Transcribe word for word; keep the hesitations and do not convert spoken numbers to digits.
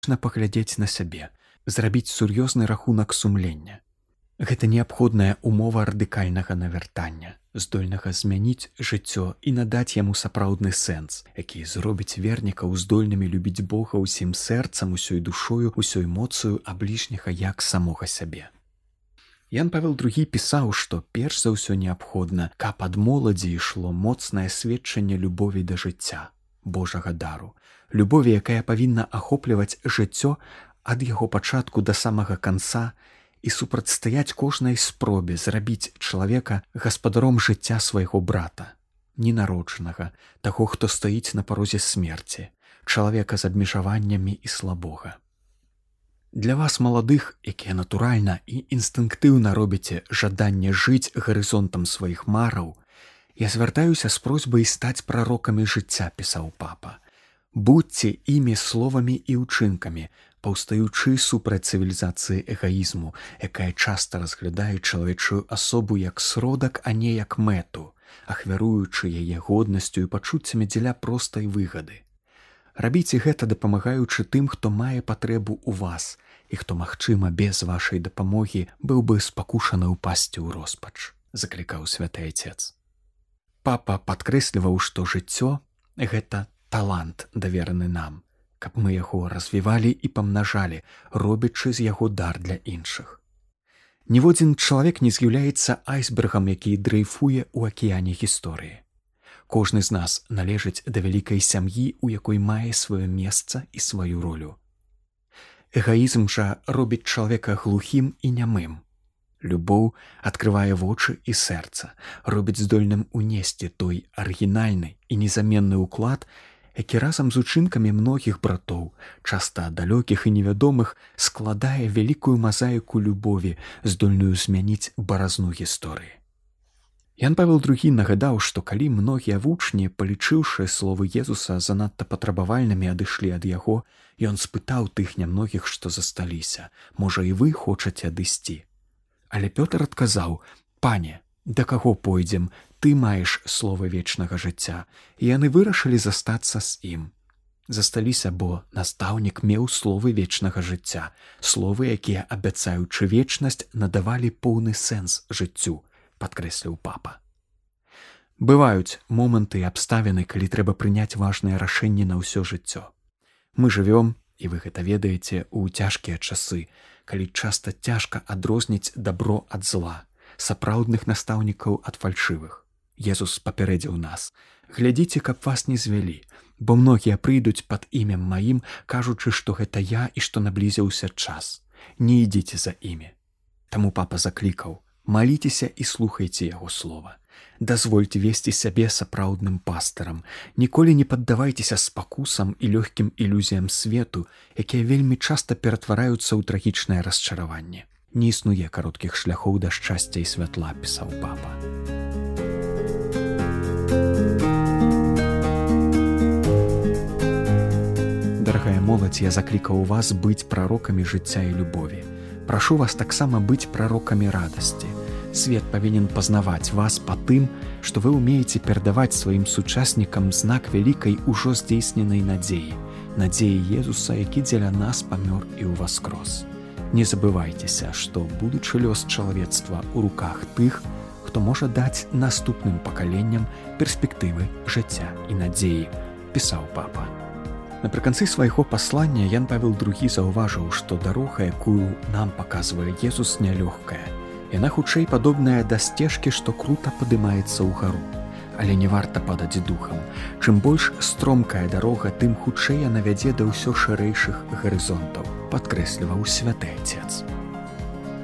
паглядзець на сябе, зрабіць сур'ёзны рахунак сумлення. Гэта неабходная умова радыкальнага навяртання, здольнага змяніць жыццё і надаць яму сапраўдны сэнс, які зробіць вернікаў здольнымі любіць Бога ўсім сэрцам, усёй душою, усёй моцаю, а бліжняга як самога сябе. Ян Павел другі пісаў, што перш за ўсё неабходна, каб ад моладзі ішло моцнае сведчанне любові да жыцця, Божага дару, любові, якая павінна ахопліваць жыццё ад яго пачатку да самага канца і супрацьстаяць кожнай спробе зрабіць чалавека гаспадаром жыцця свайго брата, ненароджанага, таго, хто стаіць на парозе смерці, чалавека з абмежаваннямі і слабога. Для вас, маладых, якія натуральна і інстынктыўна робіце жаданне жыць гарызонтам сваіх мараў, я звяртаюся з просьбай стаць прарокамі жыцця, пісаў папа. Будьце імі словамі і ўчынкамі, паўстаючы супраць цывілізацыі эгаізму, якая часта разглядае чалавечую асобу як сродак, а не як мэту, ахвяруючы яе годнасцю і пачуццямі дзеля простай выгады. Рабіце гэта, дапамагаючы тым, хто мае патрэбу ў вас і хто, магчыма, без вашай дапамогі быў бы спакушаны ўпасці ў роспач, заклікаў святы айцец. Папа падкрэсліваў, што жыццё – гэта талант, давераны нам, каб мы яго развівалі і памнажалі, робячы з яго дар для іншых. Ніводзін чалавек не з'яўляецца айсбергам, які дрейфуе ў акіяне гісторыі. Кожны з нас належыць да вялікай сям'і, у якой мае сваё месца і сваю ролю. Эгаізм жа робіць чалавека глухім і нямым. Любоў адкрывае вочы і сэрца, робіць здольным унесці той арыгінальны і незаменны ўклад, які разам з учынкамі многіх братоў, часта далёкіх і невядомых, складае вялікую мазаіку любові, здольную змяніць баразну гісторыі. Ян Павел другі нагадаў, што калі многія вучні, палічыўшы словы Езуса занадта патрабавальнымі, адышлі ад яго, ён спытаў тых нямногіх, што засталіся: «Можа, і вы хочаце адысці?» Але Пётр адказаў: «Пане, да каго пойдзем? Ты маеш слова вечнага жыцця». І яны вырашылі застацца з ім. Засталіся, бо настаўнік меў словы вечнага жыцця, словы, якія, абяцаючы вечнасць, надавалі поўны сэнс жыццю, падкрэсліў папа. Бываюць моманты і абставіны, калі трэба прыняць важныя рашэнні на ўсё жыццё. Мы жывём, і вы гэта ведаеце, у цяжкія часы, калі часта цяжка адрозніць дабро ад зла, сапраўдных настаўнікаў ад фальшывых. Езус папярэдзіў нас: «Глядзіце, каб вас не звялі, бо многія прыйдуць пад імем маім, кажучы, што гэта я і што наблізіўся час. Не ідзіце за імі». Таму папа заклікаў: «Маліцеся і слухайце яго слова. Дазвольце весці сябе сапраўдным пастырам. Ніколі не паддавайцеся спакусам і лёгкім ілюзіям свету, якія вельмі часта ператвараюцца ў трагічнае расчараванне. Не існуе кароткіх шляхоў да шчасця і святла», – пісаў папа. Дарагая моладзь, я заклікаў вас быць прарокамі жыцця і любові. Прашу вас таксама быць прарокамі радасці. Свет павінен пазнаваць вас па тым, што вы ўмееце перадаваць сваім сучаснікам знак вялікай ужо здзейсненай надзеі, надзеі Езуса, які дзеля нас памёр і ўваскрос. Не забывайцеся, што будучы лёс чалавецтва ў руках тых, хто можа даць наступным пакаленням перспектывы жыцця і надзеі, пісаў папа. Напрыканцы свайго паслання Ян Павел другі заўважыў, што дарога, якую нам паказвае Езус, нялёгкая. Яна хутчэй падобная да сцежкі, што крута падымаецца ўгару. Але не варта падаць духам. Чым больш стромкая дарога, тым хутчэй яна вядзе да ўсё шырэйшых гарызонтаў, падкрэсліваў святы айцец.